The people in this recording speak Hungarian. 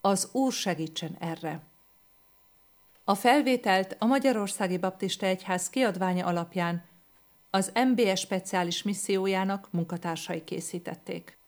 Az Úr segítsen erre! A felvételt a Magyarországi Baptista Egyház kiadványa alapján az MBE speciális missziójának munkatársai készítették.